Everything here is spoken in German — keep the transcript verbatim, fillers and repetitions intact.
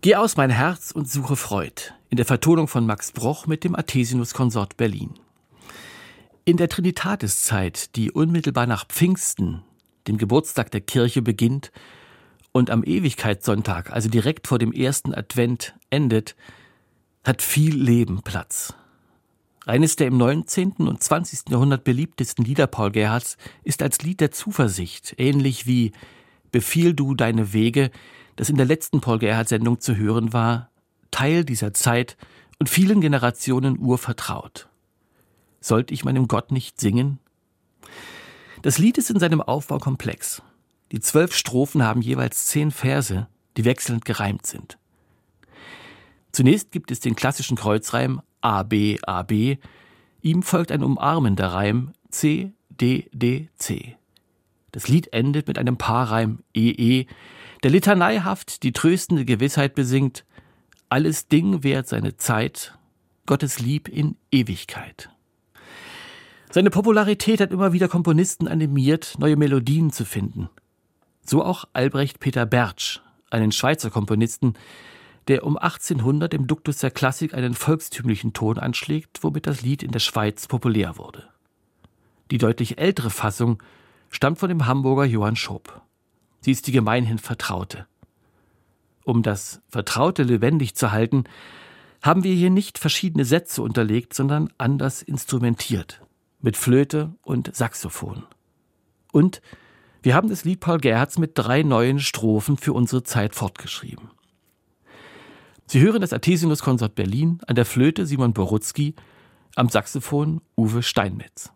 Geh aus mein Herz und suche Freud, in der Vertonung von Max Broch mit dem Athesinuskonsort Berlin. In der Trinitatiszeit, die unmittelbar nach Pfingsten, dem Geburtstag der Kirche, beginnt und am Ewigkeitssonntag, also direkt vor dem ersten Advent, endet, hat viel Leben Platz. Eines der im neunzehnten und zwanzigsten Jahrhundert beliebtesten Lieder Paul Gerhardts ist als Lied der Zuversicht, ähnlich wie »Befiehl du deine Wege«, das in der letzten Paul Gerhardt-Sendung zu hören war, Teil dieser Zeit und vielen Generationen urvertraut. Sollte ich meinem Gott nicht singen? Das Lied ist in seinem Aufbau komplex. Die zwölf Strophen haben jeweils zehn Verse, die wechselnd gereimt sind. Zunächst gibt es den klassischen Kreuzreim A B A B, ihm folgt ein umarmender Reim C D D C. Das Lied endet mit einem Paarreim E E, der litaneihaft die tröstende Gewissheit besingt: Alles Ding währt seine Zeit, Gottes Lieb in Ewigkeit. Seine Popularität hat immer wieder Komponisten animiert, neue Melodien zu finden. So auch Albrecht Peter Bertsch, einen Schweizer Komponisten, der um achtzehnhundert im Duktus der Klassik einen volkstümlichen Ton anschlägt, womit das Lied in der Schweiz populär wurde. Die deutlich ältere Fassung stammt von dem Hamburger Johann Schoop. Sie ist die gemeinhin vertraute. Um das Vertraute lebendig zu halten, haben wir hier nicht verschiedene Sätze unterlegt, sondern anders instrumentiert, mit Flöte und Saxophon. Und wir haben das Lied Paul Gerhardts mit drei neuen Strophen für unsere Zeit fortgeschrieben. Sie hören das Athesinuskonsort Berlin, an der Flöte Simon Borutzki, am Saxophon Uwe Steinmetz.